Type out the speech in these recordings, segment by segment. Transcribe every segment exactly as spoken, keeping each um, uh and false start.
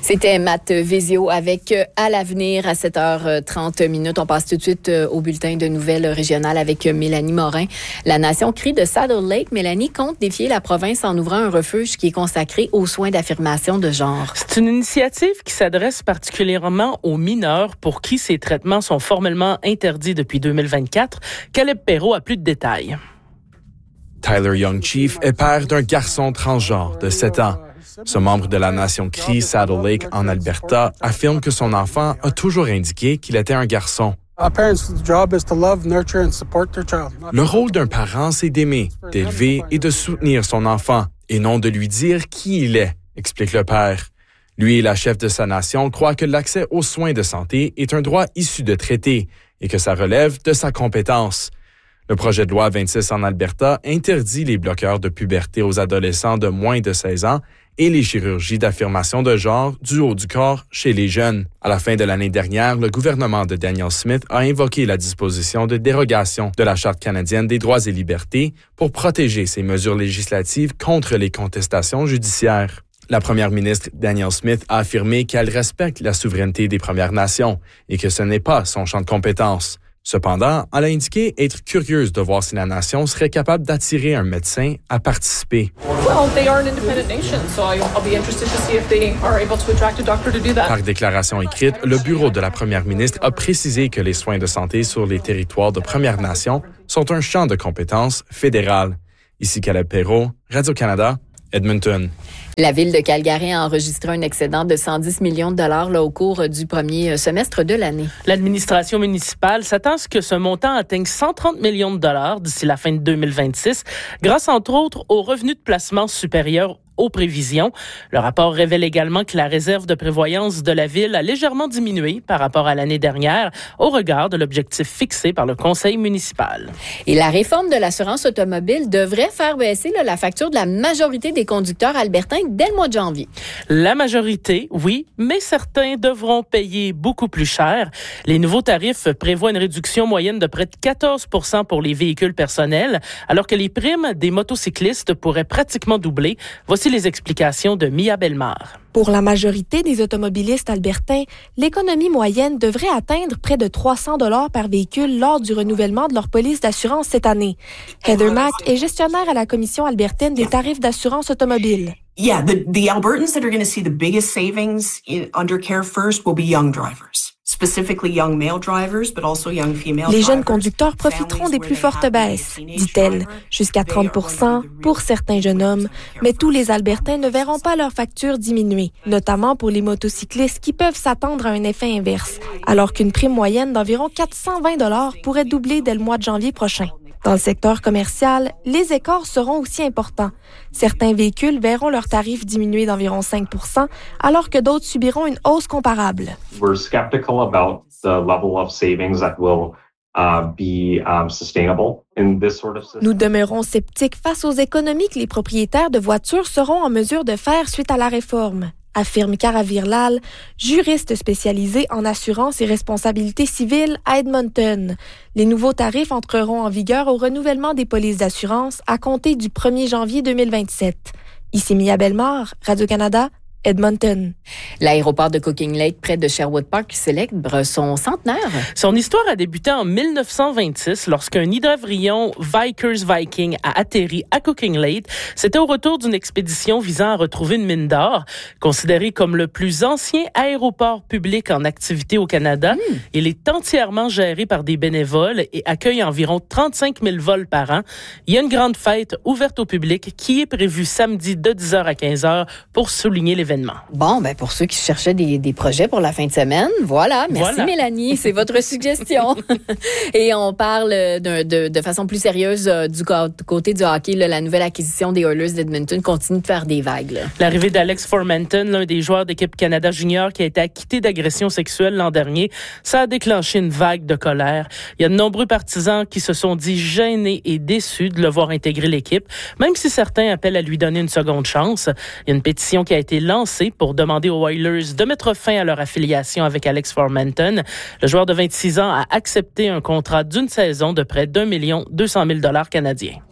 C'était Matt Vezio avec euh, À l'avenir à sept heures trente minutes. On passe tout de suite euh, au bulletin de nouvelles régionales avec euh, Mélanie Morin. La nation crie de Saddle Lake. Mélanie compte défier la province en ouvrant un refuge qui est consacré aux soins d'affirmation de genre. C'est une initiative qui s'adresse particulièrement aux mineurs pour qui ces traitements sont formellement interdits depuis deux mille vingt-quatre. Caleb Perrault a plus de détails. Tyler Young Chief est père d'un garçon transgenre de sept ans. Ce membre de la nation Cree Saddle Lake en Alberta affirme que son enfant a toujours indiqué qu'il était un garçon. Le rôle d'un parent, c'est d'aimer, d'élever et de soutenir son enfant, et non de lui dire qui il est, explique le père. Lui et la chef de sa nation croient que l'accès aux soins de santé est un droit issu de traités et que ça relève de sa compétence. Le projet de loi vingt-six en Alberta interdit les bloqueurs de puberté aux adolescents de moins de seize ans et les chirurgies d'affirmation de genre du haut du corps chez les jeunes. À la fin de l'année dernière, le gouvernement de Danielle Smith a invoqué la disposition de dérogation de la Charte canadienne des droits et libertés pour protéger ces mesures législatives contre les contestations judiciaires. La première ministre Danielle Smith a affirmé qu'elle respecte la souveraineté des Premières Nations et que ce n'est pas son champ de compétences. Cependant, elle a indiqué être curieuse de voir si la nation serait capable d'attirer un médecin à participer. Par déclaration écrite, le bureau de la première ministre a précisé que les soins de santé sur les territoires de Premières Nations sont un champ de compétences fédéral. Ici Caleb Perrault, Radio-Canada, Edmonton. La ville de Calgary a enregistré un excédent de cent dix millions de dollars là, au cours du premier semestre de l'année. L'administration municipale s'attend à ce que ce montant atteigne cent trente millions de dollars d'ici la fin de deux mille vingt-six, grâce entre autres aux revenus de placement supérieurs aux prévisions. Le rapport révèle également que la réserve de prévoyance de la ville a légèrement diminué par rapport à l'année dernière au regard de l'objectif fixé par le conseil municipal. Et la réforme de l'assurance automobile devrait faire baisser là, la facture de la majorité des conducteurs albertains dès le mois de janvier. La majorité, oui, mais certains devront payer beaucoup plus cher. Les nouveaux tarifs prévoient une réduction moyenne de près de quatorze pour cent pour les véhicules personnels, alors que les primes des motocyclistes pourraient pratiquement doubler. Voici les explications de Mia Bellemare. Pour la majorité des automobilistes albertains, l'économie moyenne devrait atteindre près de trois cents dollars par véhicule lors du renouvellement de leur police d'assurance cette année. Heather Mack est gestionnaire à la Commission albertaine des tarifs d'assurance automobile. Yeah, the, the Albertans that are going to see the biggest savings in, under Care First will be young drivers. Specifically young male drivers, but also young female drivers. Les jeunes conducteurs profiteront des plus fortes baisses, dit-elle, jusqu'à trente pour cent pour certains jeunes hommes, mais tous les Albertains ne verront pas leur facture diminuer, notamment pour les motocyclistes qui peuvent s'attendre à un effet inverse, alors qu'une prime moyenne d'environ quatre cent vingt dollars pourrait doubler dès le mois de janvier prochain. Dans le secteur commercial, les écarts seront aussi importants. Certains véhicules verront leurs tarifs diminuer d'environ cinq pour cent, alors que d'autres subiront une hausse comparable. We're skeptical about the level of savings that will uh, be um, sustainable in this sort of system. Nous demeurons sceptiques face aux économies que les propriétaires de voitures seront en mesure de faire suite à la réforme, affirme Cara Virlal, juriste spécialisée en assurance et responsabilité civile à Edmonton. Les nouveaux tarifs entreront en vigueur au renouvellement des polices d'assurance à compter du premier janvier deux mille vingt-sept. Ici Mia Bellemare, Radio-Canada, Edmonton. L'aéroport de Cooking Lake, près de Sherwood Park, célèbre son centenaire. Son histoire a débuté en mille neuf cent vingt-six lorsqu'un hydravion Vickers Viking a atterri à Cooking Lake. C'était au retour d'une expédition visant à retrouver une mine d'or. Considéré comme le plus ancien aéroport public en activité au Canada, mmh. il est entièrement géré par des bénévoles et accueille environ trente-cinq mille vols par an. Il y a une grande fête ouverte au public qui est prévue samedi de dix heures à quinze heures pour souligner l'événement. Bon, ben pour ceux qui cherchaient des, des projets pour la fin de semaine, voilà. Merci voilà. Mélanie, c'est votre suggestion. Et on parle de, de, de façon plus sérieuse euh, du côté du hockey. Là, la nouvelle acquisition des Oilers d'Edmonton continue de faire des vagues. Là. L'arrivée d'Alex Formenton, l'un des joueurs d'équipe Canada Junior qui a été acquitté d'agression sexuelle l'an dernier, ça a déclenché une vague de colère. Il y a de nombreux partisans qui se sont dit gênés et déçus de le voir intégrer l'équipe, même si certains appellent à lui donner une seconde chance. Il y a une pétition qui a été lancée pour demander aux Oilers de mettre fin à leur affiliation avec Alex Formenton. Le joueur de vingt-six ans a accepté un contrat d'une saison de près d'un million deux cent mille dollars canadiens.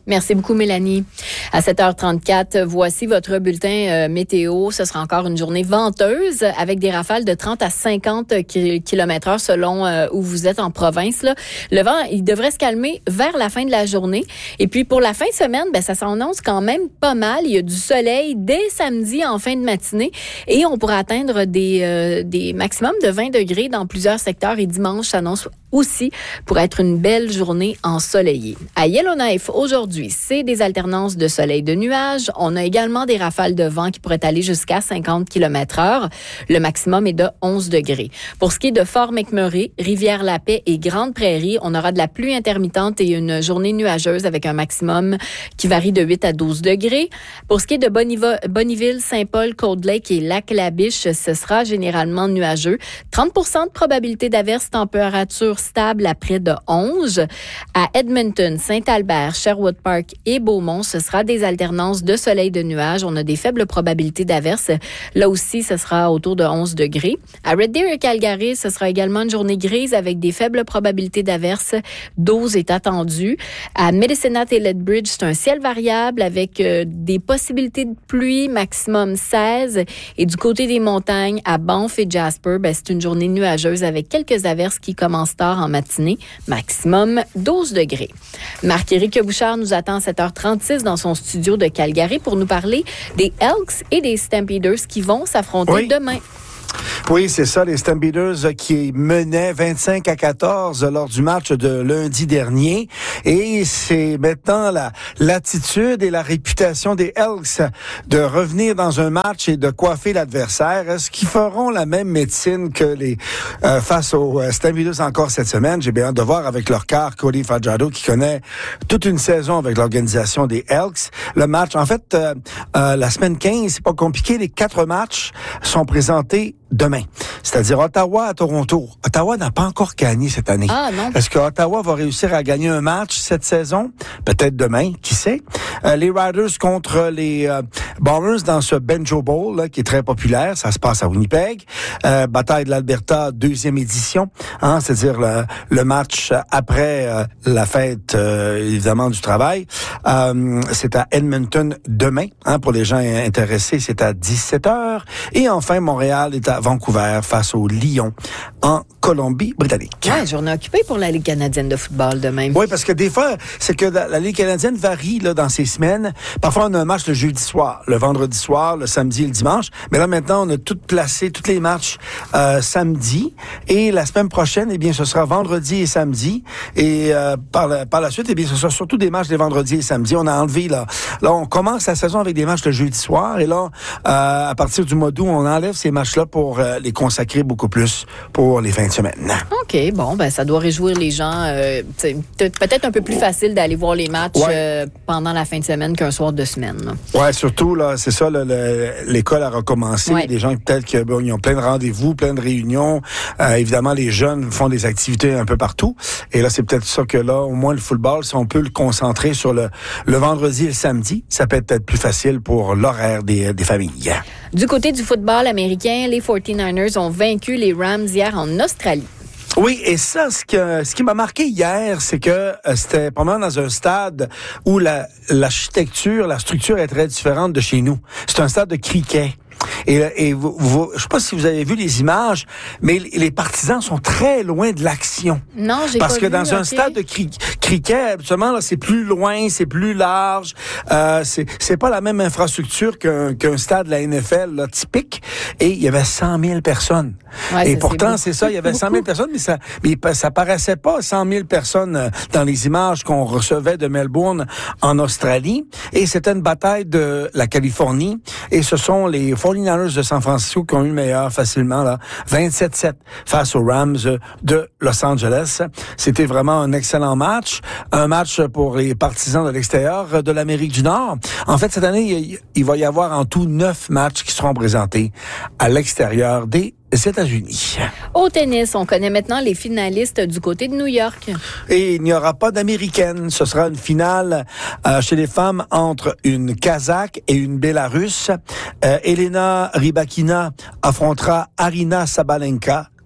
Merci beaucoup, Mélanie. À sept heures trente-quatre, voici votre bulletin euh, météo. Ce sera encore une journée venteuse avec des rafales de trente à cinquante kilomètres heure selon euh, où vous êtes en province. Là. Le vent, il devrait se calmer vers la fin de la journée. Et puis, pour la fin de semaine, ben, ça s'annonce quand même pas mal. Il y a du soleil dès samedi en fin de matinée et on pourra atteindre des, euh, des maximums de vingt degrés dans plusieurs secteurs. Et dimanche s'annonce aussi pour être une belle journée ensoleillée. À Yellowknife, aujourd'hui, c'est des alternances de soleil et de nuages. On a également des rafales de vent qui pourraient aller jusqu'à cinquante kilomètres heure. Le maximum est de onze degrés. Pour ce qui est de Fort McMurray, Rivière-la-Paix et Grande Prairie, on aura de la pluie intermittente et une journée nuageuse avec un maximum qui varie de huit à douze degrés. Pour ce qui est de Bonneville, Bonneville Saint-Paul, Cold Lake et Lac-la-Biche, ce sera généralement nuageux. trente pour cent de probabilité d'averse, température stable à près de onze. À Edmonton, Saint-Albert, Sherwood Park et Beaumont, ce sera des alternances de soleil et de nuages. On a des faibles probabilités d'averse. Là aussi, ce sera autour de onze degrés. À Red Deer et Calgary, ce sera également une journée grise avec des faibles probabilités d'averse. douze est attendu. À Medicine Hat et Lethbridge, c'est un ciel variable avec euh, des possibilités de pluie, maximum seize. Et du côté des montagnes, à Banff et Jasper, ben, c'est une journée nuageuse avec quelques averses qui commencent tard en matinée, maximum douze degrés. Marc-Éric Bouchard nous attend à sept heures trente-six dans son studio de Calgary pour nous parler des Elks et des Stampeders qui vont s'affronter oui. demain. Oui, c'est ça, les Stampeders qui menaient vingt-cinq à quatorze lors du match de lundi dernier. Et c'est maintenant la, l'attitude et la réputation des Elks de revenir dans un match et de coiffer l'adversaire. Est-ce qu'ils feront la même médecine que les euh, face aux Stampeders encore cette semaine? J'ai bien hâte de voir avec leur quart, Cody Fajardo, qui connaît toute une saison avec l'organisation des Elks. Le match, en fait, euh, euh, la semaine quinze, c'est pas compliqué. Les quatre matchs sont présentés demain. C'est-à-dire Ottawa à Toronto. Ottawa n'a pas encore gagné cette année. Ah, non. Est-ce que Ottawa va réussir à gagner un match cette saison? Peut-être demain, qui sait? Euh, les Riders contre les euh, Bombers dans ce Benjo Bowl, là, qui est très populaire. Ça se passe à Winnipeg. Euh, bataille de l'Alberta, deuxième édition. Hein, c'est-à-dire le, le match après euh, la fête, euh, évidemment, du travail. Euh, c'est à Edmonton demain. Hein, pour les gens intéressés, c'est à dix-sept heures. Et enfin, Montréal est à Vancouver face au Lions en Colombie-Britannique. Ouais, journée occupée pour la Ligue canadienne de football de même. Oui, parce que des fois, c'est que la, la Ligue canadienne varie là dans ces semaines. Parfois, on a un match le jeudi soir, le vendredi soir, le samedi et le dimanche. Mais là, maintenant, on a tout placé, tous les matchs euh, samedi. Et la semaine prochaine, eh bien, ce sera vendredi et samedi. Et euh, par, la, par la suite, eh bien, ce sera surtout des matchs les vendredis et samedi. On a enlevé, là, là, on commence la saison avec des matchs le jeudi soir. Et là, euh, à partir du mois d'août, on enlève ces matchs-là pour euh, les consacrer beaucoup plus pour les fins de semaine. OK, bon, ben ça doit réjouir les gens. Euh, peut-être un peu plus facile d'aller voir les matchs ouais. euh, pendant la fin de semaine qu'un soir de semaine. Oui, surtout, là, c'est ça, là, le, l'école a recommencé. Ouais. Les gens, peut-être qu'ils bon, ont plein de rendez-vous, plein de réunions. Euh, évidemment, les jeunes font des activités un peu partout. Et là, c'est peut-être ça que là, au moins le football, si on peut le concentrer sur le, le vendredi et le samedi, ça peut être plus facile pour l'horaire des, des familles. Du côté du football américain, les forty-niners ont vaincu les Rams hier en Australie. Oui, et ça, ce, que, ce qui m'a marqué hier, c'est que euh, c'était probablement dans un stade où la, l'architecture, la structure est très différente de chez nous. C'est un stade de cricket. Et, et vous, vous, je sais pas si vous avez vu les images, mais les partisans sont très loin de l'action. Non, j'ai Parce pas que vu, dans okay. un stade de cri- cricket, absolument, là, c'est plus loin, c'est plus large. Euh, c'est, c'est pas la même infrastructure qu'un, qu'un stade de la N F L là, typique. Et il y avait cent mille personnes. Ouais, et ça, pourtant, c'est, c'est ça, il y avait cent mille personnes, mais ça, mais ça paraissait pas cent mille personnes dans les images qu'on recevait de Melbourne en Australie. Et c'était une bataille de la Californie. Et ce sont les forty-niners de San Francisco qui ont eu le meilleur facilement, là, vingt-sept sept face aux Rams de Los Angeles. C'était vraiment un excellent match. Un match pour les partisans de l'extérieur de l'Amérique du Nord. En fait, cette année, il, il va y avoir en tout neuf matchs qui seront présentés à l'extérieur des États-Unis. Au tennis, on connaît maintenant les finalistes du côté de New York. Et il n'y aura pas d'américaine. Ce sera une finale euh, chez les femmes entre une Kazakh et une Bélarusse. Euh, Elena Rybakina affrontera Arina Sabalenka,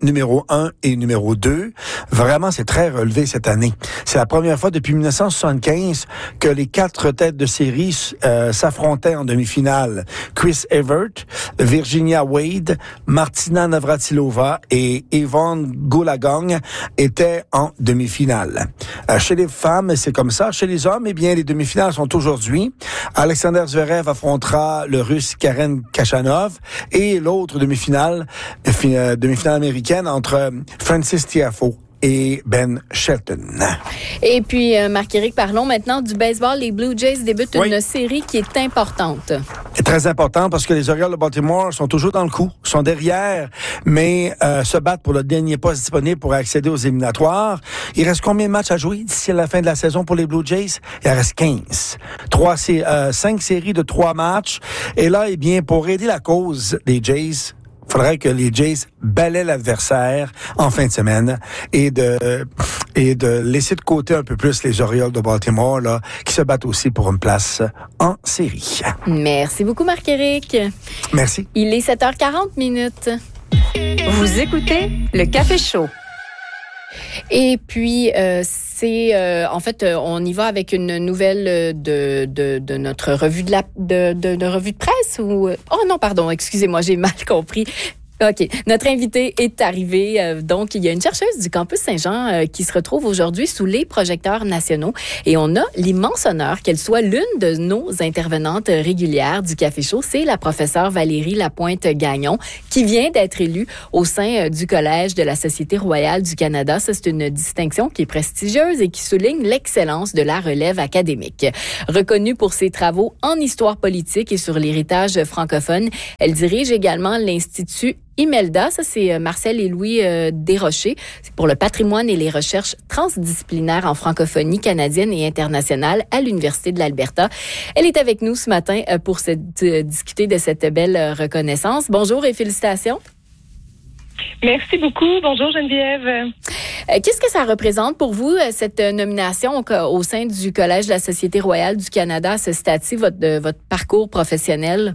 numéro un et numéro deux. Vraiment, c'est très relevé cette année. C'est la première fois depuis dix-neuf cent soixante-quinze que les quatre têtes de série euh, s'affrontaient en demi-finale. Chris Evert, Virginia Wade, Martina Navratilova et Yvonne Goolagong étaient en demi-finale. Euh, chez les femmes, c'est comme ça. Chez les hommes, eh bien, les demi-finales sont aujourd'hui. Alexander Zverev affrontera le Russe Karen Khachanov et l'autre demi-finale, euh, demi-finale américaine entre Francis Tiafoe et Ben Shelton. Et puis, euh, Marc-Éric, parlons maintenant du baseball. Les Blue Jays débutent oui. une série qui est importante. C'est très important parce que les Orioles de Baltimore sont toujours dans le coup, sont derrière, mais euh, se battent pour le dernier poste disponible pour accéder aux éliminatoires. Il reste combien de matchs à jouer d'ici la fin de la saison pour les Blue Jays? Il en reste quinze. Trois, euh, cinq séries de trois matchs. Et là, eh bien, pour aider la cause des Jays, il faudrait que les Jays balaient l'adversaire en fin de semaine et de et de laisser de côté un peu plus les Orioles de Baltimore là, qui se battent aussi pour une place en série. Merci beaucoup, Marc-Éric. Merci. Il est sept heures quarante minutes. Vous écoutez le Café Chaud. Et puis, euh, c'est euh, en fait, euh, on y va avec une nouvelle de de, de notre revue de la de, de, de revue de presse ou oh non, pardon, excusez-moi, j'ai mal compris. OK. Notre invité est arrivé. Euh, donc, il y a une chercheuse du campus Saint-Jean euh, qui se retrouve aujourd'hui sous les projecteurs nationaux. Et on a l'immense honneur qu'elle soit l'une de nos intervenantes régulières du Café Chaud. C'est la professeure Valérie Lapointe-Gagnon qui vient d'être élue au sein euh, du Collège de la Société royale du Canada. Ça, c'est une distinction qui est prestigieuse et qui souligne l'excellence de la relève académique. Reconnue pour ses travaux en histoire politique et sur l'héritage francophone, elle dirige également l'Institut Imelda, ça c'est Marcel et Louis euh, Desrochers, c'est pour le patrimoine et les recherches transdisciplinaires en francophonie canadienne et internationale à l'Université de l'Alberta. Elle est avec nous ce matin euh, pour se, euh, discuter de cette belle euh, reconnaissance. Bonjour et félicitations. Merci beaucoup. Bonjour Geneviève. Euh, qu'est-ce que ça représente pour vous, euh, cette nomination au, au sein du Collège de la Société royale du Canada à ce stade-ci, votre, de, votre parcours professionnel?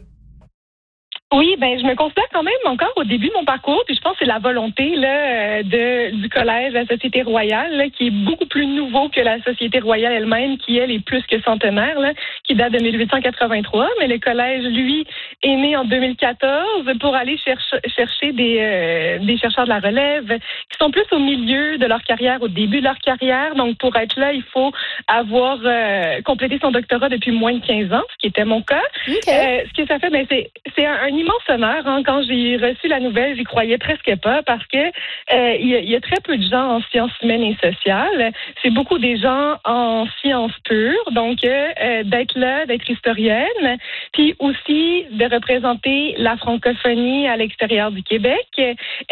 Oui, ben je me considère quand même encore au début de mon parcours, puis je pense que c'est la volonté là de du collège de la Société royale là, qui est beaucoup plus nouveau que la Société royale elle-même, qui elle est plus que centenaire, là, qui date de dix-huit cent quatre-vingt-trois. Mais le collège, lui, est né en deux mille quatorze pour aller chercher chercher des euh, des chercheurs de la relève qui sont plus au milieu de leur carrière, au début de leur carrière. Donc pour être là, il faut avoir euh, complété son doctorat depuis moins de quinze ans, ce qui était mon cas. Okay. Euh, ce que ça fait, ben c'est c'est un, un immense honneur. Hein. Quand j'ai reçu la nouvelle, j'y croyais presque pas parce que euh, il y, a, il y a très peu de gens en sciences humaines et sociales. C'est beaucoup des gens en sciences pures. Donc, euh, d'être là, d'être historienne, puis aussi de représenter la francophonie à l'extérieur du Québec, euh,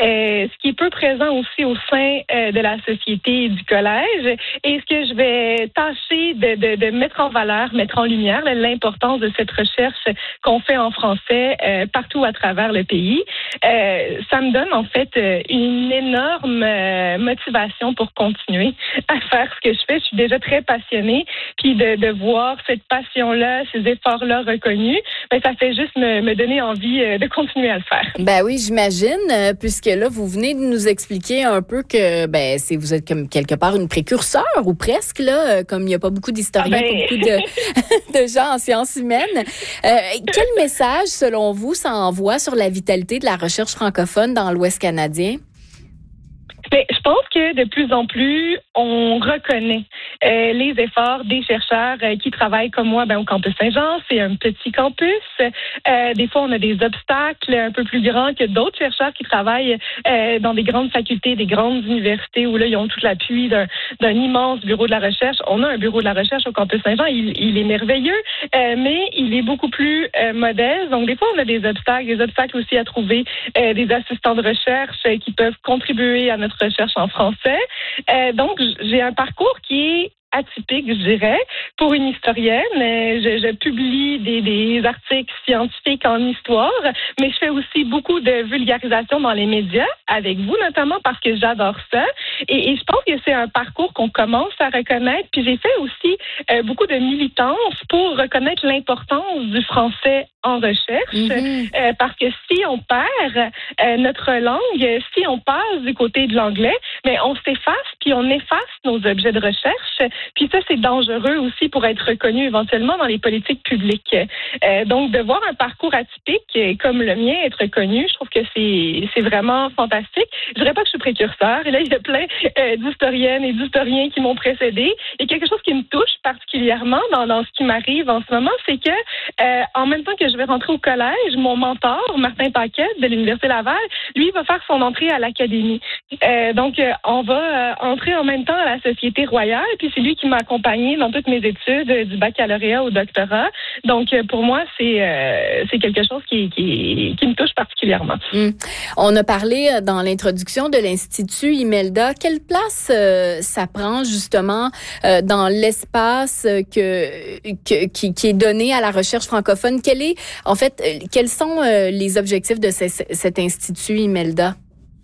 ce qui est peu présent aussi au sein euh, de la société et du collège. Et ce que je vais tâcher de, de, de mettre en valeur, mettre en lumière, là, l'importance de cette recherche qu'on fait en français euh, partout à travers le pays. Euh, ça me donne en fait une énorme euh, motivation pour continuer à faire ce que je fais. Je suis déjà très passionnée, puis de, de voir cette passion-là, ces efforts-là reconnus, ben, ça fait juste me, me donner envie euh, de continuer à le faire. Ben oui, j'imagine, euh, puisque là, vous venez de nous expliquer un peu que ben c'est vous êtes comme quelque part une précurseur ou presque, là, euh, comme il n'y a pas beaucoup d'historiens, ah ben... pas beaucoup de, de gens en sciences humaines. Euh, quel message, selon vous, ça envoie sur la vitalité de la recherche francophone dans l'Ouest canadien? Bien, je pense que de plus en plus, on reconnaît euh, les efforts des chercheurs euh, qui travaillent comme moi ben, au campus Saint-Jean. C'est un petit campus. Euh, des fois, on a des obstacles un peu plus grands que d'autres chercheurs qui travaillent euh, dans des grandes facultés, des grandes universités où là, ils ont tout l'appui d'un, d'un immense bureau de la recherche. On a un bureau de la recherche au campus Saint-Jean. Il, il est merveilleux, euh, mais il est beaucoup plus euh, modeste. Donc, des fois, on a des obstacles, des obstacles aussi à trouver euh, des assistants de recherche euh, qui peuvent contribuer à notre recherche en français. Euh, donc, j'ai un parcours qui est atypique, je dirais, pour une historienne. Je, je publie des, des articles scientifiques en histoire, mais je fais aussi beaucoup de vulgarisation dans les médias, avec vous notamment, parce que j'adore ça. Et, et je pense que c'est un parcours qu'on commence à reconnaître. Puis j'ai fait aussi euh, beaucoup de militance pour reconnaître l'importance du français en recherche, mm-hmm. euh, parce que si on perd euh, notre langue, si on passe du côté de l'anglais, mais on s'efface, puis on efface nos objets de recherche, puis ça, c'est dangereux aussi pour être reconnu éventuellement dans les politiques publiques. Euh, donc, de voir un parcours atypique comme le mien être reconnu, je trouve que c'est, c'est vraiment fantastique. Je dirais pas que je suis précurseur, et là, il y a plein euh, d'historiennes et d'historiens qui m'ont précédé. Et quelque chose qui me touche particulièrement dans, dans ce qui m'arrive en ce moment, c'est que euh, en même temps que je vais rentrer au collège, mon mentor, Martin Paquette de l'Université Laval, lui, va faire son entrée à l'Académie. Euh, donc, euh, on va euh, entrer en même temps à la Société royale, puis c'est lui qui m'a accompagné dans toutes mes études, euh, du baccalauréat au doctorat. Donc, euh, pour moi, c'est euh, c'est quelque chose qui, qui, qui me touche particulièrement. Mmh. On a parlé dans l'introduction de l'Institut Imelda. Quelle place euh, ça prend justement euh, dans l'espace que, que qui, qui est donné à la recherche francophone? Quel est, en fait, quels sont euh, les objectifs de ce, cet Institut Imelda?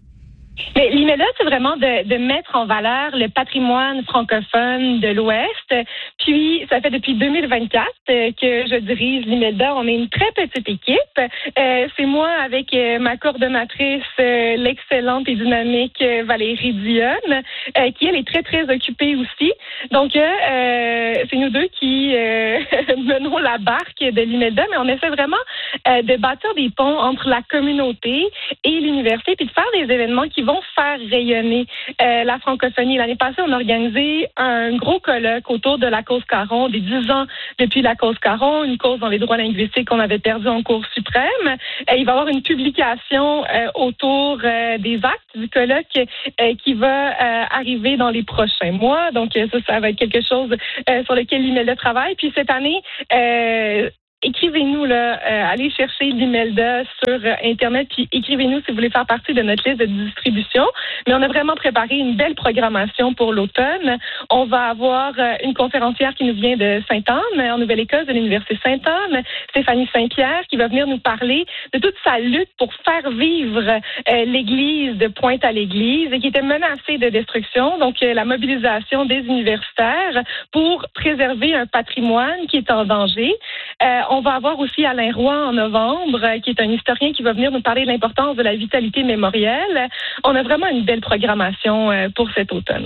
Mais l'Imelda, c'est vraiment de, de mettre en valeur le patrimoine francophone de l'Ouest. Puis, ça fait depuis deux mille vingt-quatre que je dirige l'Imelda. On est une très petite équipe. Euh, c'est moi avec euh, ma coordonnatrice, euh, l'excellente et dynamique euh, Valérie Dionne, euh, qui, elle, est très, très occupée aussi. Donc, euh, c'est nous deux qui euh, menons la barque de l'Imelda, mais on essaie vraiment euh, de bâtir des ponts entre la communauté et l'université, puis de faire des événements qui vont faire rayonner euh, la francophonie. L'année passée, on a organisé un gros colloque autour de la cause Caron, des dix ans depuis la cause Caron, une cause dans les droits linguistiques qu'on avait perdu en Cour suprême. Euh, il va y avoir une publication euh, autour euh, des actes du colloque euh, qui va euh, arriver dans les prochains mois. Donc, ça, ça va être quelque chose euh, sur lequel l'Imelda travaille. Puis cette année, euh, écrivez-nous, là, euh, allez chercher l'Imelda sur euh, Internet, puis écrivez-nous si vous voulez faire partie de notre liste de distribution. Mais on a vraiment préparé une belle programmation pour l'automne. On va avoir euh, une conférencière qui nous vient de Sainte-Anne, en Nouvelle-Écosse, de l'Université Sainte-Anne, Stéphanie Saint-Pierre, qui va venir nous parler de toute sa lutte pour faire vivre euh, l'Église de Pointe-à-l'Église et qui était menacée de destruction. Donc, euh, la mobilisation des universitaires pour préserver un patrimoine qui est en danger. Euh, On va avoir aussi Alain Roy en novembre, qui est un historien qui va venir nous parler de l'importance de la vitalité mémorielle. On a vraiment une belle programmation pour cet automne.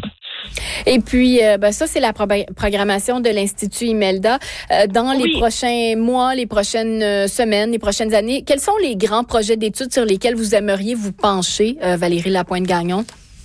Et puis, euh, ben ça, c'est la pro- programmation de l'Institut Imelda. Euh, dans les oui. prochains mois, les prochaines semaines, les prochaines années, quels sont les grands projets d'études sur lesquels vous aimeriez vous pencher, euh, Valérie Lapointe-Gagnon?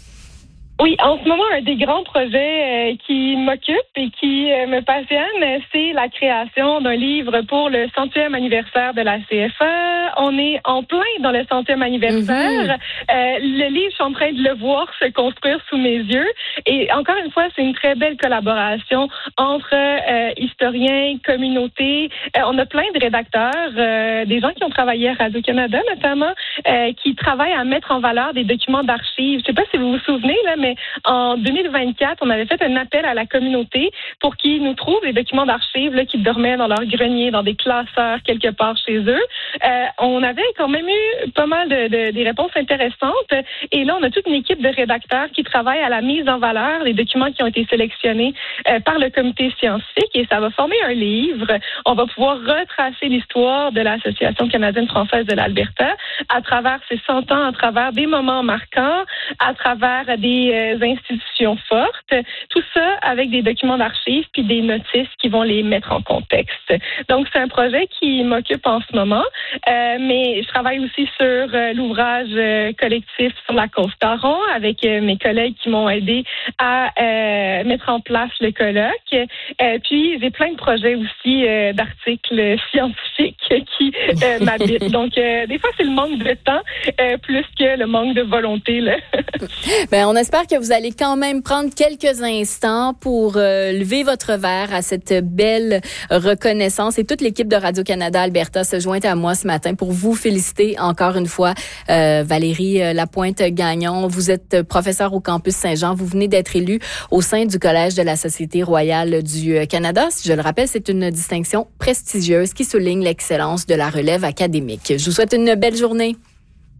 Oui, en ce moment, un des grands projets euh, qui m'occupe et qui euh, me passionne, c'est la création d'un livre pour le centième anniversaire de la C F A. On est en plein dans le centième anniversaire. Mm-hmm. Euh, le livre, je suis en train de le voir se construire sous mes yeux. Et encore une fois, c'est une très belle collaboration entre euh, historiens, communautés. Euh, on a plein de rédacteurs, euh, des gens qui ont travaillé à Radio-Canada notamment, euh, qui travaillent à mettre en valeur des documents d'archives. Je ne sais pas si vous vous souvenez, là, mais en deux mille vingt-quatre, on avait fait un appel à la communauté pour qu'ils nous trouvent des documents d'archives là, qui dormaient dans leur grenier, dans des classeurs quelque part chez eux. Euh, on avait quand même eu pas mal de, de des réponses intéressantes. Et là, on a toute une équipe de rédacteurs qui travaille à la mise en valeur des documents qui ont été sélectionnés euh, par le comité scientifique. Et ça va former un livre. On va pouvoir retracer l'histoire de l'Association canadienne-française de l'Alberta à travers ses cent ans, à travers des moments marquants, à travers des institutions fortes, tout ça avec des documents d'archives puis des notices qui vont les mettre en contexte. Donc, c'est un projet qui m'occupe en ce moment, euh, mais je travaille aussi sur euh, l'ouvrage euh, collectif sur la cause Caron avec euh, mes collègues qui m'ont aidé à euh, mettre en place le colloque. Euh, puis, j'ai plein de projets aussi euh, d'articles scientifiques qui euh, m'habitent. Donc, euh, des fois, c'est le manque de temps euh, plus que le manque de volonté. Là. Ben, on espère que vous allez quand même prendre quelques instants pour euh, lever votre verre à cette belle reconnaissance. Et toute l'équipe de Radio-Canada Alberta se joint à moi ce matin pour vous féliciter encore une fois. Euh, Valérie Lapointe-Gagnon, vous êtes professeure au campus Saint-Jean. Vous venez d'être élue au sein du Collège de la Société royale du Canada. Je le rappelle, c'est une distinction prestigieuse qui souligne l'excellence de la relève académique. Je vous souhaite une belle journée.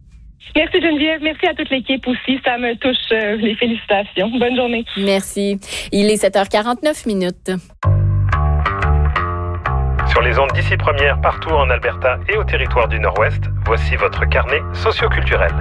Merci Geneviève, merci à toute l'équipe aussi, ça me touche, euh, les félicitations. Bonne journée. Merci. Il est sept heures quarante-neuf minutes. Sur les ondes d'ici première, partout en Alberta et au territoire du Nord-Ouest, voici votre carnet socioculturel.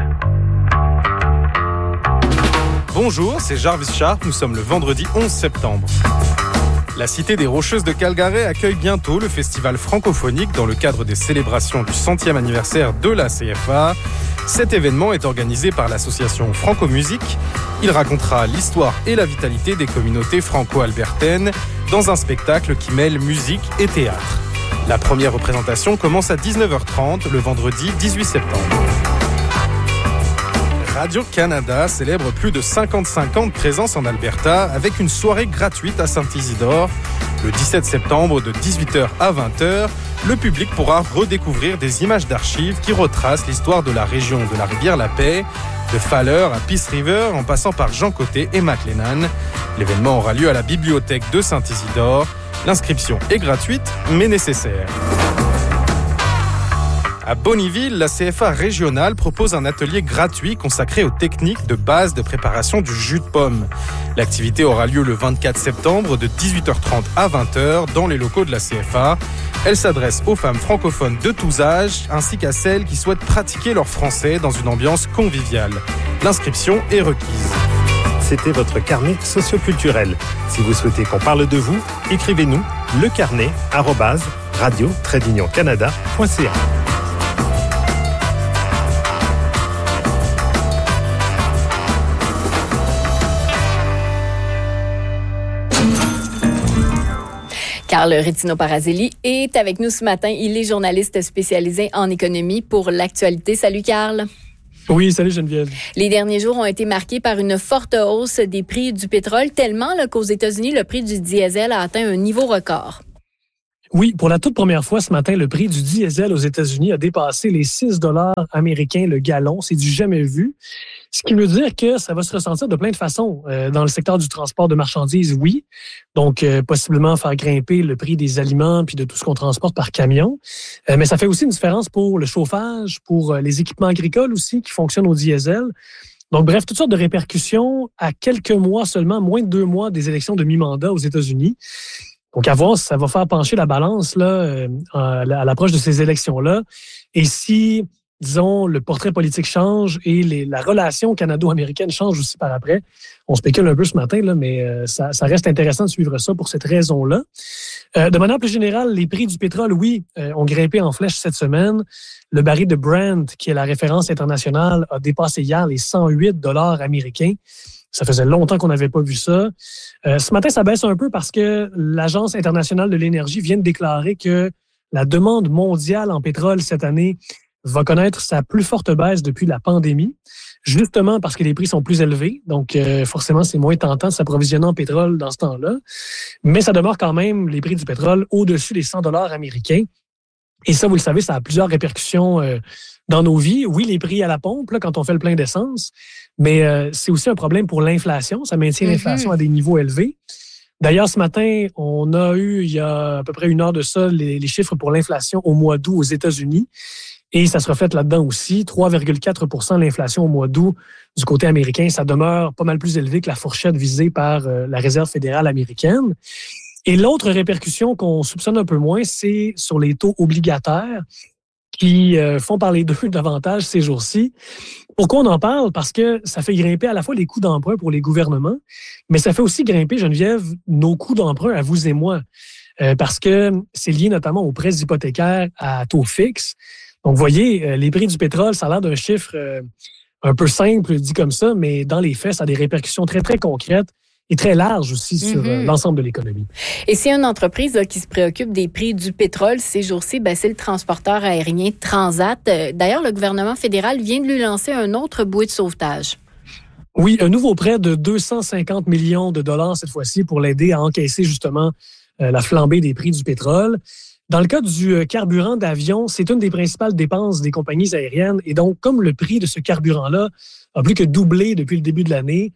Bonjour, c'est Jarvis Sharp, nous sommes le vendredi onze septembre. La cité des Rocheuses de Calgary accueille bientôt le festival francophonique dans le cadre des célébrations du centième anniversaire de la C F A. Cet événement est organisé par l'association Franco-Musique. Il racontera l'histoire et la vitalité des communautés franco-albertaines dans un spectacle qui mêle musique et théâtre. La première représentation commence à dix-neuf heures trente le vendredi dix-huit septembre. Radio-Canada célèbre plus de cinquante-cinq ans de présence en Alberta avec une soirée gratuite à Saint-Isidore. Le dix-sept septembre de dix-huit heures à vingt heures, le public pourra redécouvrir des images d'archives qui retracent l'histoire de la région de la Rivière-la-Paix, de Fowler à Peace River en passant par Jean Côté et McLennan. L'événement aura lieu à la bibliothèque de Saint-Isidore. L'inscription est gratuite mais nécessaire. À Bonnyville, la C F A régionale propose un atelier gratuit consacré aux techniques de base de préparation du jus de pomme. L'activité aura lieu le vingt-quatre septembre de dix-huit heures trente à vingt heures dans les locaux de la C F A. Elle s'adresse aux femmes francophones de tous âges ainsi qu'à celles qui souhaitent pratiquer leur français dans une ambiance conviviale. L'inscription est requise. C'était votre carnet socioculturel. Si vous souhaitez qu'on parle de vous, écrivez-nous lecarnet arobase radio trait d'union canada point c a. Carl Rétino-Parazelli est avec nous ce matin. Il est journaliste spécialisé en économie pour l'actualité. Salut Carl. Oui, salut Geneviève. Les derniers jours ont été marqués par une forte hausse des prix du pétrole, tellement là, qu'aux États-Unis, le prix du diesel a atteint un niveau record. Oui, pour la toute première fois ce matin, le prix du diesel aux États-Unis a dépassé les six dollars américains le gallon. C'est du jamais vu. Ce qui veut dire que ça va se ressentir de plein de façons. Euh, dans le secteur du transport de marchandises, oui. Donc, euh, possiblement faire grimper le prix des aliments puis de tout ce qu'on transporte par camion. Euh, mais ça fait aussi une différence pour le chauffage, pour euh, les équipements agricoles aussi qui fonctionnent au diesel. Donc, bref, toutes sortes de répercussions à quelques mois seulement, moins de deux mois des élections de mi-mandat aux États-Unis. Donc, à voir si ça va faire pencher la balance là, euh, à l'approche de ces élections-là. Et si, disons, le portrait politique change et les, la relation canado-américaine change aussi par après. On spécule un peu ce matin, là, mais euh, ça, ça reste intéressant de suivre ça pour cette raison-là. Euh, de manière plus générale, les prix du pétrole, oui, euh, ont grimpé en flèche cette semaine. Le baril de Brent, qui est la référence internationale, a dépassé hier les cent huit dollars américains. Ça faisait longtemps qu'on n'avait pas vu ça. Euh, ce matin, ça baisse un peu parce que l'Agence internationale de l'énergie vient de déclarer que la demande mondiale en pétrole cette année va connaître sa plus forte baisse depuis la pandémie, justement parce que les prix sont plus élevés. Donc, euh, forcément, c'est moins tentant de s'approvisionner en pétrole dans ce temps-là. Mais ça demeure quand même les prix du pétrole au-dessus des cent dollars américains. Et ça, vous le savez, ça a plusieurs répercussions euh, dans nos vies. Oui, les prix à la pompe, là, quand on fait le plein d'essence, mais euh, c'est aussi un problème pour l'inflation. Ça maintient mm-hmm. l'inflation à des niveaux élevés. D'ailleurs, ce matin, on a eu, il y a à peu près une heure de ça, les, les chiffres pour l'inflation au mois d'août aux États-Unis. Et ça se reflète là-dedans aussi. trois virgule quatre pour cent l'inflation au mois d'août du côté américain. Ça demeure pas mal plus élevé que la fourchette visée par euh, la Réserve fédérale américaine. Et l'autre répercussion qu'on soupçonne un peu moins, c'est sur les taux obligataires qui euh, font parler d'eux davantage ces jours-ci. Pourquoi on en parle? Parce que ça fait grimper à la fois les coûts d'emprunt pour les gouvernements, mais ça fait aussi grimper, Geneviève, nos coûts d'emprunt à vous et moi. Euh, parce que c'est lié notamment aux prêts hypothécaires à taux fixe. Donc, vous voyez, euh, les prix du pétrole, ça a l'air d'un chiffre euh, un peu simple, dit comme ça, mais dans les faits, ça a des répercussions très, très concrètes et très large aussi sur mm-hmm. l'ensemble de l'économie. Et s'il y a une entreprise là, qui se préoccupe des prix du pétrole ces jours-ci, ben, c'est le transporteur aérien Transat. D'ailleurs, le gouvernement fédéral vient de lui lancer un autre bouée de sauvetage. Oui, un nouveau prêt de deux cent cinquante millions de dollars cette fois-ci pour l'aider à encaisser justement euh, la flambée des prix du pétrole. Dans le cas du carburant d'avion, c'est une des principales dépenses des compagnies aériennes. Et donc, comme le prix de ce carburant-là a plus que doublé depuis le début de l'année,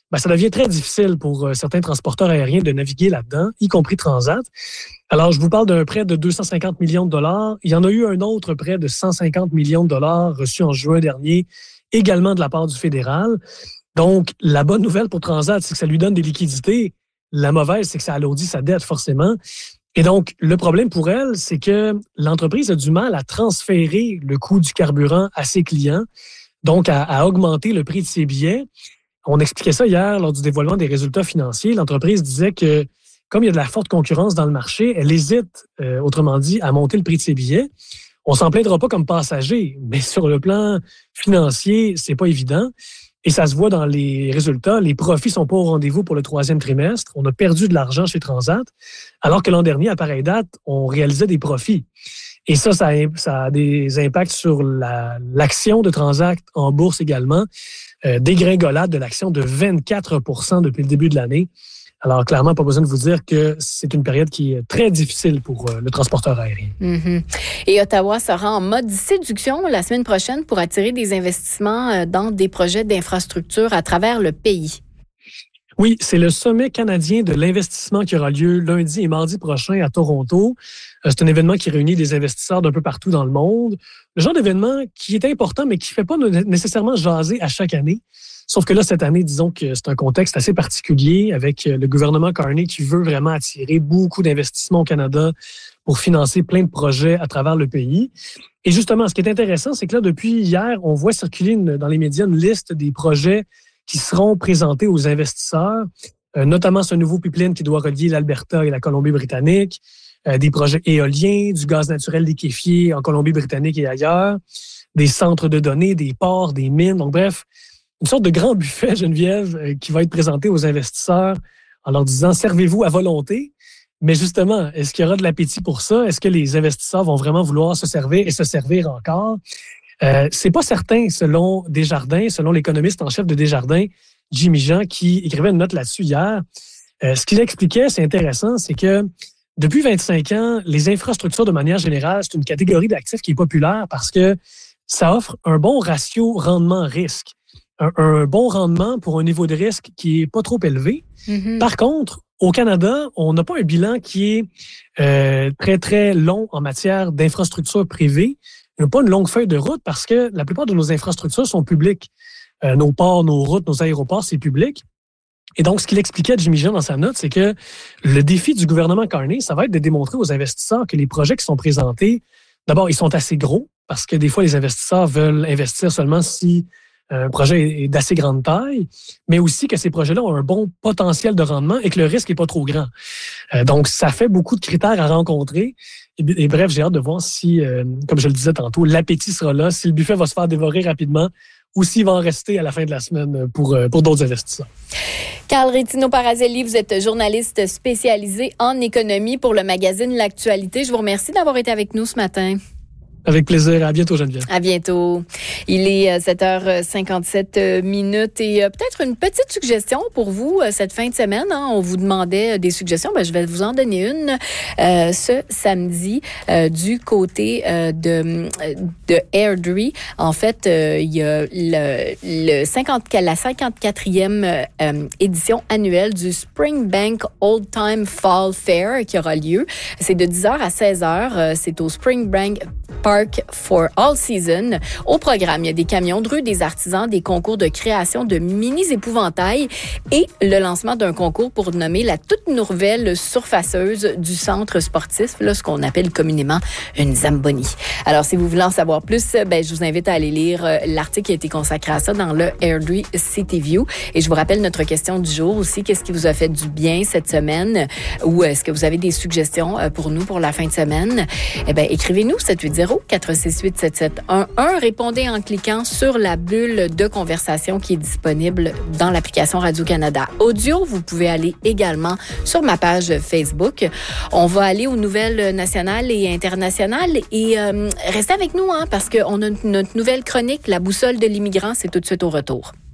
ben, ça devient très difficile pour euh, certains transporteurs aériens de naviguer là-dedans, y compris Transat. Alors, je vous parle d'un prêt de deux cent cinquante millions de dollars. Il y en a eu un autre prêt de cent cinquante millions de dollars reçu en juin dernier, également de la part du fédéral. Donc, la bonne nouvelle pour Transat, c'est que ça lui donne des liquidités. La mauvaise, c'est que ça alourdit sa dette, forcément. Et donc, le problème pour elle, c'est que l'entreprise a du mal à transférer le coût du carburant à ses clients, donc à, à augmenter le prix de ses billets. On expliquait ça hier lors du dévoilement des résultats financiers. L'entreprise disait que, comme il y a de la forte concurrence dans le marché, elle hésite, euh, autrement dit, à monter le prix de ses billets. On s'en plaindra pas comme passager, mais sur le plan financier, c'est pas évident. Et ça se voit dans les résultats. Les profits sont pas au rendez-vous pour le troisième trimestre. On a perdu de l'argent chez Transat, alors que l'an dernier, à pareille date, on réalisait des profits. Et ça, ça a, ça a des impacts sur la, l'action de Transat en bourse également. Euh, dégringolade de l'action de vingt-quatre pour cent depuis le début de l'année. Alors, clairement, pas besoin de vous dire que c'est une période qui est très difficile pour euh, le transporteur aérien. Mm-hmm. Et Ottawa sera en mode séduction la semaine prochaine pour attirer des investissements dans des projets d'infrastructure à travers le pays. Oui, c'est le sommet canadien de l'investissement qui aura lieu lundi et mardi prochain à Toronto. C'est un événement qui réunit des investisseurs d'un peu partout dans le monde. Le genre d'événement qui est important, mais qui ne fait pas nécessairement jaser à chaque année. Sauf que là, cette année, disons que c'est un contexte assez particulier avec le gouvernement Carney qui veut vraiment attirer beaucoup d'investissements au Canada pour financer plein de projets à travers le pays. Et justement, ce qui est intéressant, c'est que là, depuis hier, on voit circuler une, dans les médias une liste des projets qui seront présentés aux investisseurs, euh, notamment ce nouveau pipeline qui doit relier l'Alberta et la Colombie-Britannique, euh, des projets éoliens, du gaz naturel liquéfié en Colombie-Britannique et ailleurs, des centres de données, des ports, des mines. Donc bref, une sorte de grand buffet, Geneviève, euh, qui va être présenté aux investisseurs en leur disant « servez-vous à volonté ». Mais justement, est-ce qu'il y aura de l'appétit pour ça? Est-ce que les investisseurs vont vraiment vouloir se servir et se servir encore? Euh, c'est pas certain, selon Desjardins, selon l'économiste en chef de Desjardins, Jimmy Jean, qui écrivait une note là-dessus hier. Euh, ce qu'il expliquait, c'est intéressant, c'est que depuis vingt-cinq ans, les infrastructures, de manière générale, c'est une catégorie d'actifs qui est populaire parce que ça offre un bon ratio rendement-risque. Un, un bon rendement pour un niveau de risque qui est pas trop élevé. Mm-hmm. Par contre, au Canada, on n'a pas un bilan qui est euh, très, très long en matière d'infrastructures privées. Il n'y a pas une longue feuille de route parce que la plupart de nos infrastructures sont publiques. Euh, nos ports, nos routes, nos aéroports, c'est public. Et donc, ce qu'il expliquait, Jimmy Jean, dans sa note, c'est que le défi du gouvernement Carney, ça va être de démontrer aux investisseurs que les projets qui sont présentés, d'abord, ils sont assez gros parce que des fois, les investisseurs veulent investir seulement si un projet est d'assez grande taille, mais aussi que ces projets-là ont un bon potentiel de rendement et que le risque n'est pas trop grand. Euh, donc, ça fait beaucoup de critères à rencontrer. Et, et bref, j'ai hâte de voir si, euh, comme je le disais tantôt, l'appétit sera là, si le buffet va se faire dévorer rapidement ou s'il va en rester à la fin de la semaine pour, pour d'autres investisseurs. Carl Rétino-Parazelli, vous êtes journaliste spécialisé en économie pour le magazine L'Actualité. Je vous remercie d'avoir été avec nous ce matin. Avec plaisir. À bientôt, Geneviève. À bientôt. Il est sept heures cinquante-sept minutes et peut-être une petite suggestion pour vous cette fin de semaine. Hein. On vous demandait des suggestions. Ben, je vais vous en donner une euh, ce samedi euh, du côté euh, de, de Airdrie. En fait, euh, il y a le, le cinquante, la cinquante-quatrième euh, édition annuelle du Springbank Old Time Fall Fair qui aura lieu. C'est de dix heures à seize heures. C'est au Springbank Park for All Season. Au programme, il y a des camions de rue, des artisans, des concours de création de mini-épouvantails et le lancement d'un concours pour nommer la toute nouvelle surfaceuse du centre sportif, là, ce qu'on appelle communément une Zamboni. Alors, si vous voulez en savoir plus, ben, je vous invite à aller lire l'article qui a été consacré à ça dans le Airdrie City View. Et je vous rappelle notre question du jour aussi. Qu'est-ce qui vous a fait du bien cette semaine? Ou est-ce que vous avez des suggestions pour nous pour la fin de semaine? Eh bien, écrivez-nous sept huit zéro, quatre six huit, sept sept un un. Répondez en cliquant sur la bulle de conversation qui est disponible dans l'application Radio-Canada Audio. Vous pouvez aller également sur ma page Facebook. On va aller aux nouvelles nationales et internationales et euh, restez avec nous hein, parce qu'on a notre nouvelle chronique, La boussole de l'immigrant. C'est tout de suite au retour.